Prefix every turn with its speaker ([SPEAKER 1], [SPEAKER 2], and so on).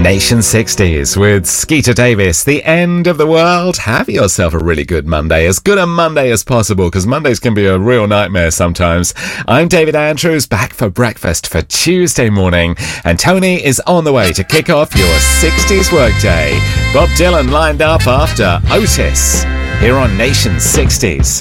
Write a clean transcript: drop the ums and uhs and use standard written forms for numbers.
[SPEAKER 1] Nation 60s with Skeeter Davis. The end of the world. Have yourself a really good Monday. As good a Monday as possible, because Mondays can be a real nightmare sometimes. I'm David Andrews, back for breakfast for Tuesday morning. And Tony is on the way to kick off your 60s workday. Bob Dylan lined up after Otis here on Nation 60s.